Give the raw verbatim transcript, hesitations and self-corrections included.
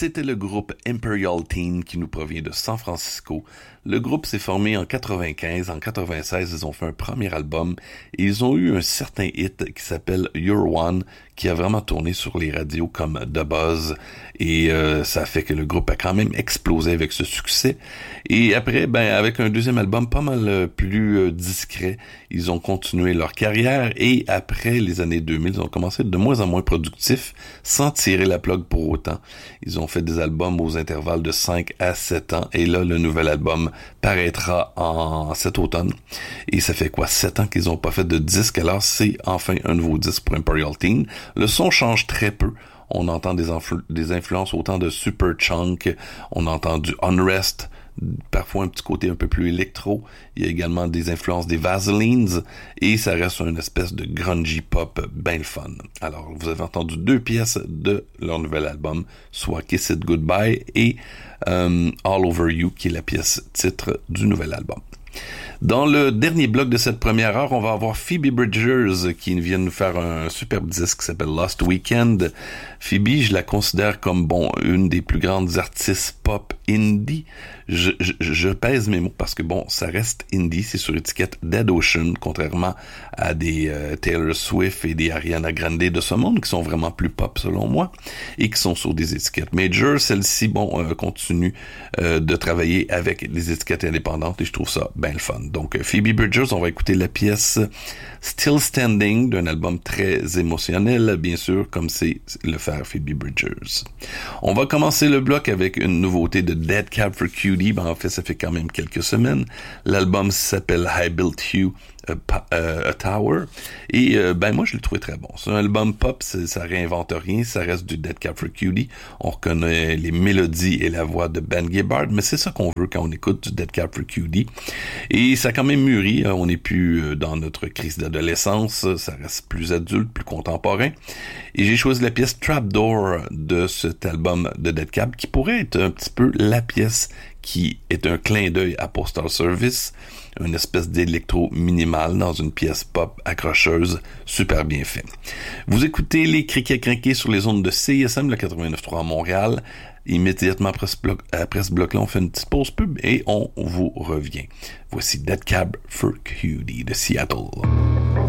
c'était le groupe Imperial Teen qui nous provient de San Francisco. Le groupe s'est formé en quatre-vingt-quinze. En quatre-vingt-seize, ils ont fait un premier album et ils ont eu un certain hit qui s'appelle You're One, qui a vraiment tourné sur les radios comme The Buzz, et euh, ça fait que le groupe a quand même explosé avec ce succès. Et après, ben avec un deuxième album pas mal plus euh, discret, ils ont continué leur carrière, et après les années deux mille, ils ont commencé de moins en moins productifs, sans tirer la plug pour autant. Ils ont fait des albums aux intervalles de cinq à sept ans, et là, le nouvel album paraîtra en cet automne. Et ça fait quoi, sept ans qu'ils ont pas fait de disque, alors c'est enfin un nouveau disque pour Imperial Teen. Le son change très peu. On entend des, influ- des influences autant de Superchunk, on entend du Unrest, parfois un petit côté un peu plus électro. Il y a également des influences des Vaselines, et ça reste une espèce de grungy pop bien le fun. Alors, vous avez entendu deux pièces de leur nouvel album, soit Kiss It Goodbye et um, All Over You, qui est la pièce titre du nouvel album. Dans le dernier bloc de cette première heure, on va avoir Phoebe Bridgers qui vient nous faire un superbe disque qui s'appelle Lost Weekend. Phoebe, je la considère comme, bon, une des plus grandes artistes pop indie. Je, je, je pèse mes mots parce que, bon, ça reste indie, c'est sur étiquette Dead Ocean, contrairement à des euh, Taylor Swift et des Ariana Grande de ce monde qui sont vraiment plus pop selon moi et qui sont sur des étiquettes major. Celle-ci, bon, euh, continue euh, de travailler avec les étiquettes indépendantes et je trouve ça bien le fun. Donc, Phoebe Bridgers, on va écouter la pièce Still Standing d'un album très émotionnel, bien sûr, comme c'est le faire Phoebe Bridgers. On va commencer le bloc avec une nouveauté de Dead Cab for Cutie. Ben, en fait, ça fait quand même quelques semaines. L'album s'appelle I Built You A, a Tower. Et euh, ben moi, je l'ai trouvé très bon. C'est un album pop, ça réinvente rien, ça reste du Dead Cab for Cutie. On reconnaît les mélodies et la voix de Ben Gibbard, mais c'est ça qu'on veut quand on écoute du Dead Cab for Cutie. Et ça a quand même mûri, on n'est plus dans notre crise d'adolescence, ça reste plus adulte, plus contemporain. Et j'ai choisi la pièce Trapdoor de cet album de Dead Cab, qui pourrait être un petit peu la pièce qui est un clin d'œil à Postal Service, une espèce d'électro minimal dans une pièce pop accrocheuse, super bien fait. Vous écoutez les Criquets Crinqués sur les ondes de C I S M, le quatre-vingt-neuf trois à Montréal. Immédiatement après ce, bloc, après ce bloc-là, on fait une petite pause pub et on vous revient. Voici Dead Cab for Cutie de Seattle.